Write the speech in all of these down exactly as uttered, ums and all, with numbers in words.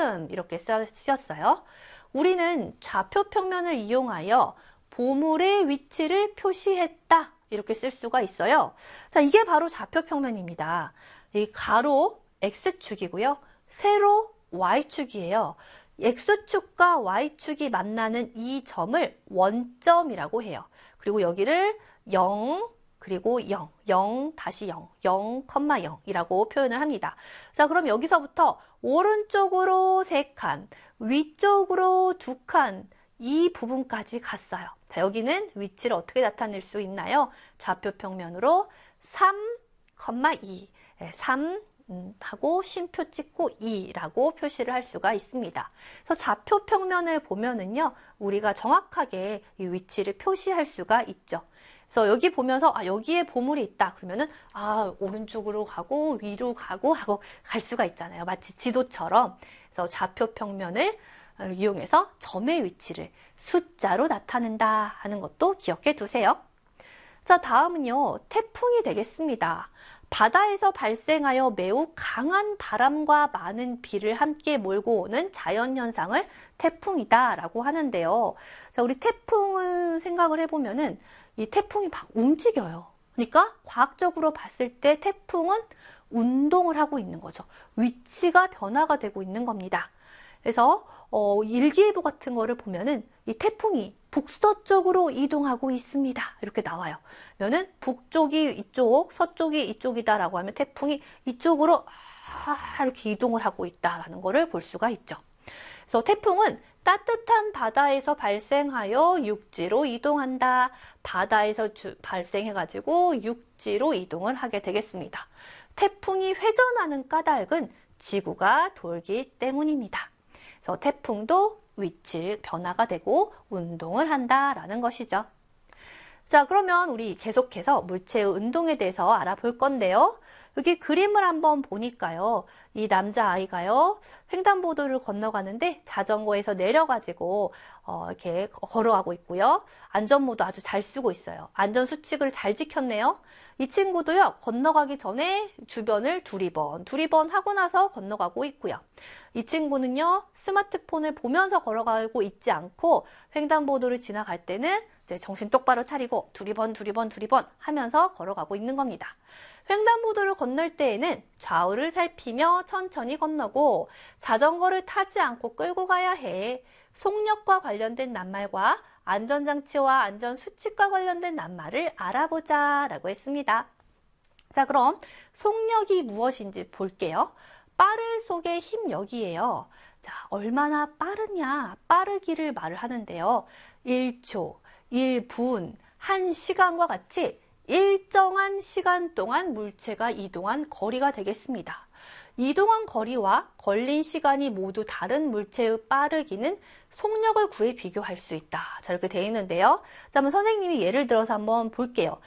지금 이렇게 쓰였어요. 우리는 좌표평면을 이용하여 보물의 위치를 표시했다. 이렇게 쓸 수가 있어요. 자, 이게 바로 좌표평면입니다. 이 가로 X축이고요. 세로 Y축이에요. X축과 Y축이 만나는 이 점을 원점이라고 해요. 그리고 여기를 영, 그리고 영, 영, 다시 영, 영, 영이라고 표현을 합니다. 자, 그럼 여기서부터 오른쪽으로 세 칸, 위쪽으로 두 칸, 이 부분까지 갔어요. 자, 여기는 위치를 어떻게 나타낼 수 있나요? 좌표평면으로 삼, 이, 삼 하고 쉼표 찍고 이라고 표시를 할 수가 있습니다. 그래서 좌표평면을 보면은요, 우리가 정확하게 이 위치를 표시할 수가 있죠. 그래서 여기 보면서 아, 여기에 보물이 있다 그러면은 아, 오른쪽으로 가고 위로 가고 하고 갈 수가 있잖아요. 마치 지도처럼. 그래서 좌표평면을 이용해서 점의 위치를 숫자로 나타낸다 하는 것도 기억해 두세요. 자, 다음은요, 태풍이 되겠습니다. 바다에서 발생하여 매우 강한 바람과 많은 비를 함께 몰고 오는 자연현상을 태풍이다 라고 하는데요. 자, 우리 태풍을 생각을 해보면은 이 태풍이 막 움직여요. 그러니까 과학적으로 봤을 때 태풍은 운동을 하고 있는 거죠. 위치가 변화가 되고 있는 겁니다. 그래서 어, 일기예보 같은 거를 보면은 이 태풍이 북서쪽으로 이동하고 있습니다. 이렇게 나와요. 그러면은 북쪽이 이쪽, 서쪽이 이쪽이다라고 하면 태풍이 이쪽으로 아, 이렇게 이동을 하고 있다라는 거를 볼 수가 있죠. 그래서 태풍은 따뜻한 바다에서 발생하여 육지로 이동한다. 바다에서 주, 발생해가지고 육지로 이동을 하게 되겠습니다. 태풍이 회전하는 까닭은 지구가 돌기 때문입니다. 그래서 태풍도 위치 변화가 되고 운동을 한다라는 것이죠. 자, 그러면 우리 계속해서 물체의 운동에 대해서 알아볼 건데요. 여기 그림을 한번 보니까요. 이 남자아이가요. 횡단보도를 건너가는데 자전거에서 내려가지고 어, 이렇게 걸어가고 있고요. 안전모도 아주 잘 쓰고 있어요. 안전수칙을 잘 지켰네요. 이 친구도요. 건너가기 전에 주변을 두리번, 두리번 하고 나서 건너가고 있고요. 이 친구는요. 스마트폰을 보면서 걸어가고 있지 않고 횡단보도를 지나갈 때는 이제 정신 똑바로 차리고 두리번, 두리번, 두리번 하면서 걸어가고 있는 겁니다. 횡단보도를 건널 때에는 좌우를 살피며 천천히 건너고 자전거를 타지 않고 끌고 가야 해. 속력과 관련된 낱말과 안전장치와 안전수칙과 관련된 낱말을 알아보자 라고 했습니다. 자, 그럼 속력이 무엇인지 볼게요. 빠를 속의 힘력이에요. 자, 얼마나 빠르냐, 빠르기를 말을 하는데요. 일 초, 일 분, 한 시간과 같이 일정한 시간 동안 물체가 이동한 거리가 되겠습니다. 이동한 거리와 걸린 시간이 모두 다른 물체의 빠르기는 속력을 구해 비교할 수 있다. 자, 이렇게 되어 있는데요. 자, 한번 선생님이 예를 들어서 한번 볼게요.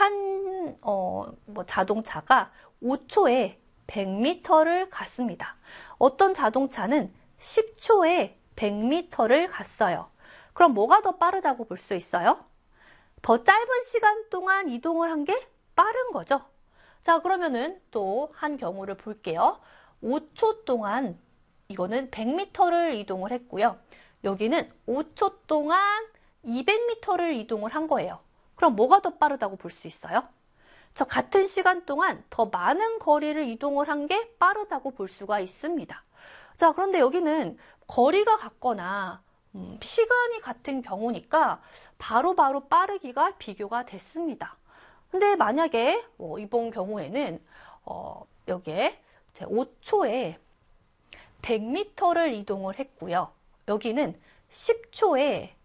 한, 어, 뭐 자동차가 오 초에 백 미터를 갔습니다. 어떤 자동차는 십 초에 백 미터를 갔어요. 그럼 뭐가 더 빠르다고 볼 수 있어요? 더 짧은 시간 동안 이동을 한 게 빠른 거죠. 자, 그러면은 또 한 경우를 볼게요. 오 초 동안 이거는 백 미터를 이동을 했고요. 여기는 오 초 동안 이백 미터를 이동을 한 거예요. 그럼 뭐가 더 빠르다고 볼 수 있어요? 저 같은 시간 동안 더 많은 거리를 이동을 한 게 빠르다고 볼 수가 있습니다. 자, 그런데 여기는 거리가 같거나 음, 시간이 같은 경우니까 바로바로 바로 빠르기가 비교가 됐습니다. 근데 만약에 어, 이번 경우에는 어, 여기에 오 초에 백 미터를 이동을 했고요. 여기는 십 초에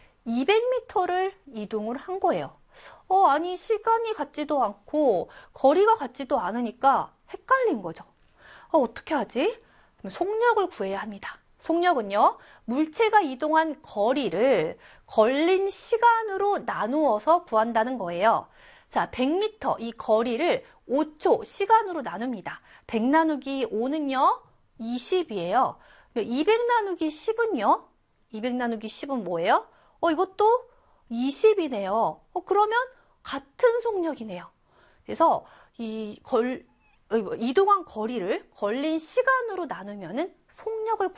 이백 미터를 이동을 한 거예요. 어, 아니 시간이 같지도 않고 거리가 같지도 않으니까 헷갈린 거죠. 어, 어떻게 하지? 속력을 구해야 합니다. 속력은요, 물체가 이동한 거리를 걸린 시간으로 나누어서 구한다는 거예요. 자, 백 미터 이 거리를 오 초 시간으로 나눕니다. 백 나누기 오는요, 이십이에요. 이백 나누기 십은요? 이백 나누기 십은 뭐예요? 어, 이것도 이십이네요. 어, 그러면 같은 속력이네요. 그래서 이 걸, 이동한 거리를 걸린 시간으로 나누면은 속력을